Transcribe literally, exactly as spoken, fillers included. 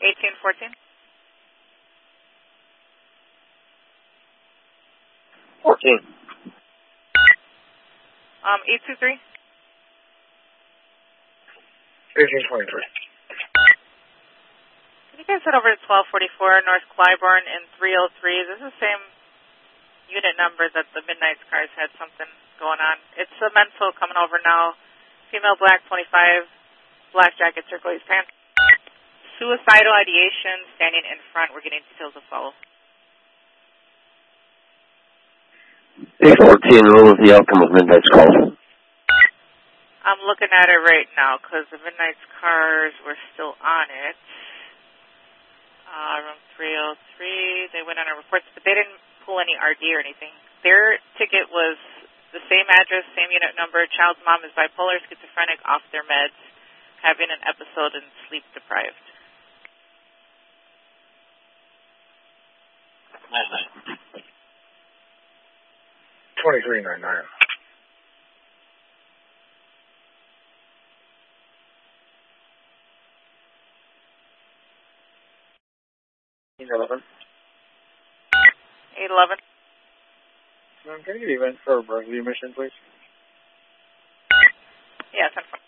eighteen fourteen. fourteen. Um, eight two three. eighteen twenty-three. Can you guys head over to twelve forty-four North Clybourne in three oh three? This is the same unit number that the Midnight's cars had something going on. It's a mental coming over now. Female black twenty-five, black jacket, turquoise pants. Suicidal ideation, standing in front. We're getting details to follow. eight fourteen, what was the outcome of Midnight's call? I'm looking at it right now because the Midnight's cars were still on it. Uh, room three oh three, they went on a report, but they didn't pull any R D or anything. Their ticket was the same address, same unit number. Child's mom is bipolar, schizophrenic, off their meds, having an episode and sleep deprived. twenty-three ninety-nine. eight eleven. eight eleven. Ma'am, can I get event for a Berkeley mission, please? Yes, I'm